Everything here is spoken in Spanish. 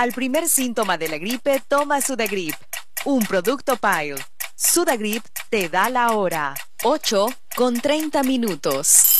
Al primer síntoma de la gripe, toma Sudagrip, un producto Pile. Sudagrip te da la hora. 8:30.